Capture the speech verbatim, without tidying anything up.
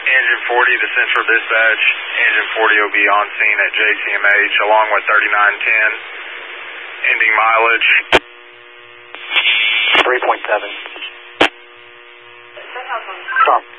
Engine forty to Central Dispatch. Engine forty will be on scene at J C M H along with thirty-nine ten. Ending mileage. three point seven. Stop.